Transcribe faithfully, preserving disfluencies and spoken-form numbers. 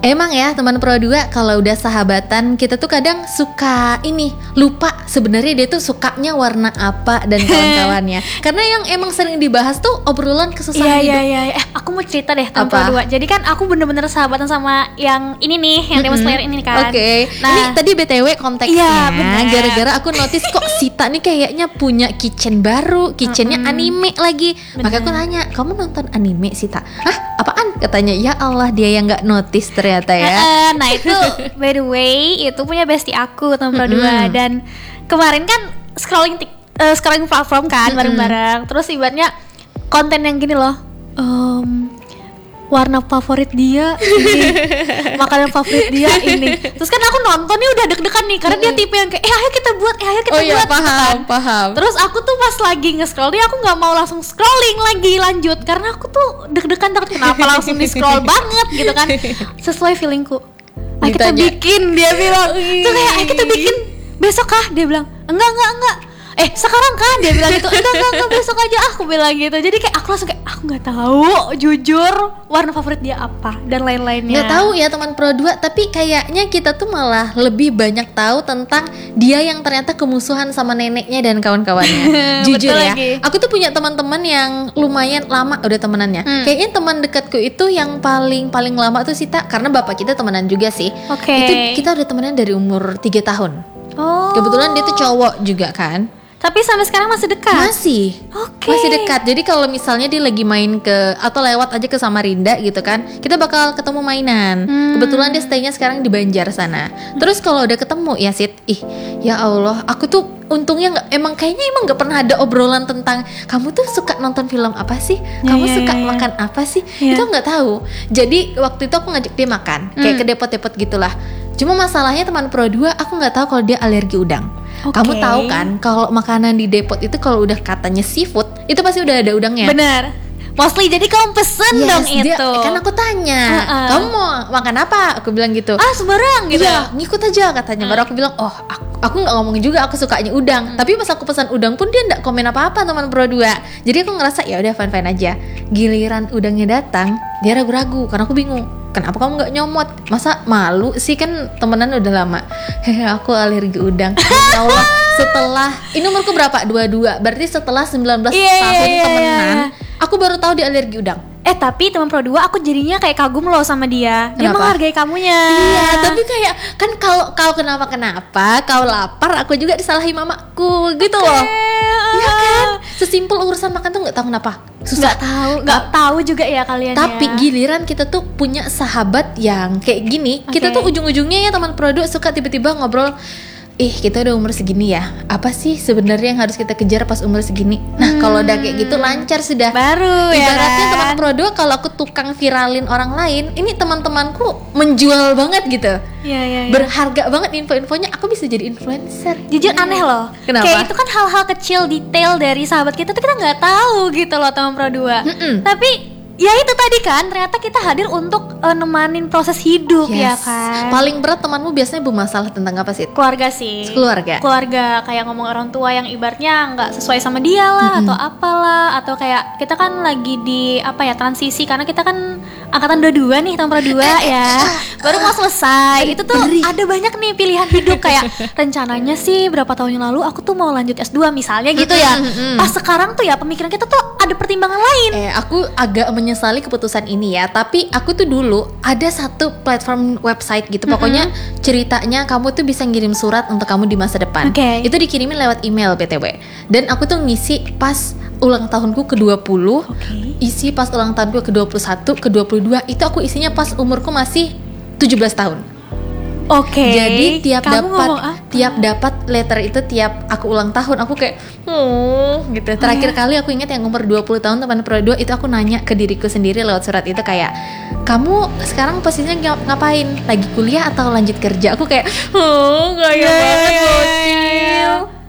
Emang ya teman Pro dua kalau udah sahabatan kita tuh kadang suka ini lupa sebenarnya dia tuh sukanya warna apa dan kawan-kawannya. Karena yang emang sering dibahas tuh obrolan kesusahan Iya hidup. iya iya. Eh aku mau cerita deh teman Apa? Pro dua. Jadi kan aku bener-bener sahabatan sama yang ini nih, yang Demon Slayer ini kan. Oke. Nah, Ini tadi B T W konteksnya Iya, bener. gara-gara aku notice kok Sita nih kayaknya punya kitchen baru, kitchennya Mm-mm. anime lagi. Bener. Maka aku tanya, kamu nonton anime Sita? Hah? Apaan? Katanya, ya Allah dia yang nggak notice ternyata ya. Eh, nah itu by the way itu punya bestie aku teman Pro dua. Mm-mm. Dan kemarin kan scrolling tik, eh, scrolling platform kan Mm-mm. bareng-bareng. Terus ibaratnya konten yang gini loh. em, warna favorit dia ini, makanan favorit dia ini. Terus kan aku nonton nih udah deg-degan nih karena dia tipe yang kayak eh ayo kita buat, eh ayo kita Oh iya, buat. paham, Kan. paham. Terus aku tuh pas lagi nge-scroll dia aku nggak mau langsung scrolling lagi lanjut karena aku tuh deg-degan takut kenapa langsung di-scroll banget gitu kan. Sesuai feelingku. Ayo kita Ditanya. bikin, dia bilang. Tuh kayak ayo kita bikin besok kah? Dia bilang enggak enggak enggak. Eh sekarang kan dia bilang gitu. Enggak enggak enggak besok aja aku bilang gitu. Jadi kayak aku langsung kayak aku nggak tahu jujur warna favorit dia apa dan lain-lainnya. Nggak tahu ya teman Pro dua, tapi kayaknya kita tuh malah lebih banyak tahu tentang dia yang ternyata kemusuhan sama neneknya dan kawan-kawannya. Jujur Betul ya, lagi. aku tuh punya teman-teman yang lumayan lama udah temenannya. Hmm. Kayaknya teman dekatku itu yang paling paling lama tuh Sita, karena bapak kita temenan juga sih. Oke. Itu kita udah temenan dari umur tiga tahun. Oh. Kebetulan dia tuh cowok juga kan. Tapi sampai sekarang masih dekat. Masih. Oke. Masih dekat. Jadi kalau misalnya dia lagi main ke atau lewat aja ke Samarinda gitu kan, kita bakal ketemu mainan. Hmm. Kebetulan dia stay-nya sekarang di Banjar sana. Terus kalau udah ketemu ya Sid, ih ya Allah, aku tuh untungnya nggak, emang kayaknya emang nggak pernah ada obrolan tentang kamu tuh suka nonton film apa sih, Ya, kamu ya, suka ya, ya. makan apa sih, Ya. itu nggak tahu. Jadi waktu itu aku ngajak dia makan, kayak Hmm. ke depot-depot gitulah. Cuma masalahnya teman Pro dua, aku nggak tahu kalau dia alergi udang. Oke. Kamu tahu kan kalau makanan di depot itu kalau udah katanya seafood itu pasti udah ada udangnya. Bener. Mostly jadi kamu pesen Yes, dong dia- itu. kan aku tanya, Uh-uh. kamu mau makan apa? Aku bilang gitu. Ah sembarang gitu. Iya, ngikut aja katanya. Baru aku bilang, oh aku, aku nggak ngomongin juga aku sukanya udang. Tapi pas aku pesan udang pun dia nggak komen apa-apa teman Pro dua. Jadi aku ngerasa ya udah fine-fine aja. Giliran udangnya datang, dia ragu-ragu karena aku bingung. Kenapa kamu nggak nyomot? Masa malu sih, kan temenan udah lama. Hehe, aku alergi udang. Ya Allah, setelah ini umurku berapa? dua puluh dua. Berarti setelah sembilan belas Iya, tahun iya, iya, temenan, iya. aku baru tahu dia alergi udang. Eh tapi teman Pro dua aku jadinya kayak kagum loh sama dia. Dia Kenapa? menghargai kamunya. Iya, tapi kayak kan kalau kau kenapa kenapa, kau lapar, aku juga disalahi mamaku gitu loh. Iya kan? Sesimpel urusan makan tuh nggak tahu kenapa susah. Nggak tahu, nggak tahu juga ya kalian. Tapi ya. giliran kita tuh punya sahabat yang kayak gini, kita Oke. tuh ujung-ujungnya ya teman Pro dua suka tiba-tiba ngobrol, ih kita udah umur segini ya, apa sih sebenarnya yang harus kita kejar pas umur segini? Nah kalau udah kayak gitu lancar sudah. baru ya. Ibaratnya teman kan? Pro dua kalau aku tukang viralin orang lain, ini teman-temanku menjual banget gitu. Iya iya. iya. Berharga banget info-infonya, aku bisa jadi influencer. Jujur aneh loh. Kenapa? Kayak itu kan hal-hal kecil detail dari sahabat kita tuh kita nggak tahu gitu loh teman Pro dua. Mm-mm. Tapi ya itu tadi kan ternyata kita hadir untuk eh, nemanin proses hidup ya Yes. kan. Paling berat temanmu biasanya bermasalah tentang apa sih? Keluarga sih. Keluarga. Keluarga kayak ngomong orang tua yang ibaratnya nggak sesuai sama dia lah atau apalah, atau kayak kita kan lagi di apa ya transisi karena kita kan angkatan dua-dua nih tahun dua ya baru mau selesai. Itu tuh Beri. ada banyak nih pilihan hidup kayak rencananya sih berapa tahun yang lalu aku tuh mau lanjut S dua misalnya gitu ya. Mm-mm. Pas sekarang tuh ya pemikiran kita tuh ada pertimbangan lain. Eh, aku agak menyesali keputusan ini ya. Tapi aku tuh dulu ada satu platform website gitu. Pokoknya ceritanya kamu tuh bisa ngirim surat untuk kamu di masa depan. Oke. Itu dikirimin lewat email B T W. Dan aku tuh ngisi pas ulang tahunku ke dua puluh. Oke. Isi pas ulang tahunku ke dua puluh satu, ke dua puluh dua. Itu aku isinya pas umurku masih tujuh belas tahun. Oke. Jadi tiap Kamu ngomong dapat apa? tiap dapat letter itu tiap aku ulang tahun aku kayak hmm gitu. Terakhir kali aku ingat yang umur dua puluh tahun teman Pro dua itu aku nanya ke diriku sendiri lewat surat itu kayak, "Kamu sekarang posisinya ngap- ngapain? Lagi kuliah atau lanjut kerja?" Aku kayak, "Oh, gaya Iya, banget iya, iya, bocil." iya.